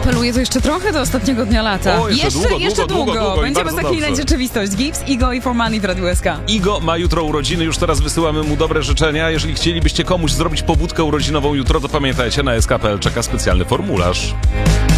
apeluje to jeszcze trochę do ostatniego dnia lata. O, jeszcze długo. Będziemy zaklinać rzeczywistość. Gibbs, Igo i For Money w Radiu SK. Igo ma jutro urodziny, już teraz wysyłamy mu dobre życzenia. Jeżeli chcielibyście komuś zrobić pobudkę urodzinową jutro, to pamiętajcie, na sk.pl czeka specjalny formularz.